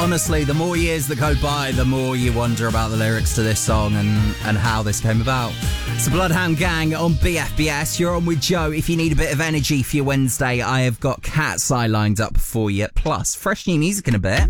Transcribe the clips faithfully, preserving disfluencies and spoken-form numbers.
Honestly, the more years that go by, the more you wonder about the lyrics to this song and, and how this came about. It's the Bloodhound Gang on B F B S. You're on with Joe. If you need a bit of energy for your Wednesday, I have got Cat's Eye lined up for you. Plus, fresh new music in a bit.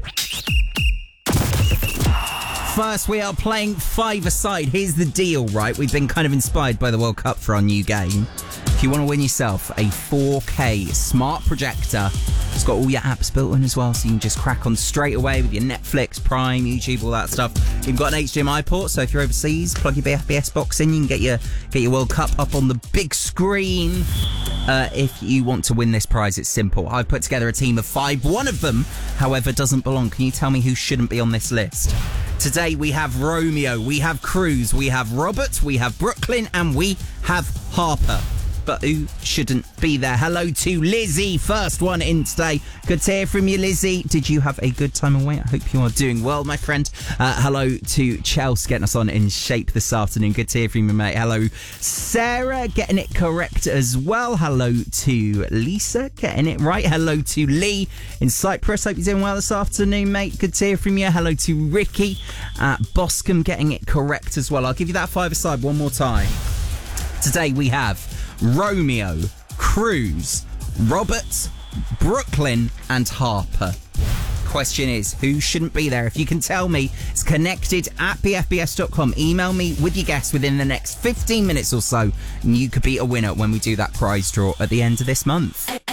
First, we are playing five-a-side. Here's the deal, right? We've been kind of inspired by the World Cup for our new game. If you want to win yourself a four K smart projector, it's got all your apps built in as well, so you can just crack on straight away with your Netflix, Prime, YouTube, all that stuff. You've got an H D M I port, so if you're overseas, plug your B F B S box in. You can get your get your World Cup up on the big screen. Uh, if you want to win this prize, it's simple. I've put together a team of five. One of them, however, doesn't belong. Can you tell me who shouldn't be on this list? Today we have Romeo, we have Cruz, we have Robert, we have Brooklyn, and we have Harper. But who shouldn't be there? Hello to Lizzie, first one in today. Good to hear from you, Lizzie. Did you have a good time away? I hope you are doing well, my friend. Uh, hello to Chelsea, getting us on in shape this afternoon. Good to hear from you, mate. Hello, Sarah, getting it correct as well. Hello to Lisa, getting it right. Hello to Lee in Cyprus. Hope you're doing well this afternoon, mate. Good to hear from you. Hello to Ricky at Boscombe, getting it correct as well. I'll give you that five-a-side one more time. Today we have Romeo, Cruz, Robert, Brooklyn, and Harper. Question is, who shouldn't be there? If you can tell me, it's connected at b f b s dot com. Email me with your guess within the next fifteen minutes or so, and you could be a winner when we do that prize draw at the end of this month.